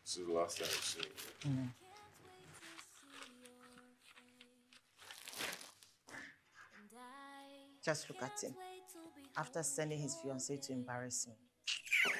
This is the last time I've seen you. Just look at him. After sending his fiancée to embarrass him.